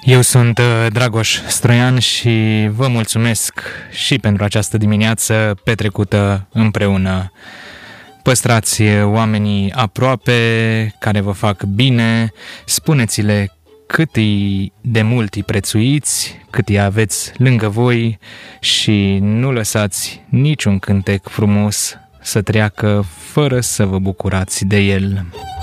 Eu sunt Dragoș Stroian și vă mulțumesc și pentru această dimineață petrecută împreună. Păstrați oamenii aproape, care vă fac bine, spuneți-le cât de mult îi prețuiți, cât îi aveți lângă voi și nu lăsați niciun cântec frumos să treacă fără să vă bucurați de el.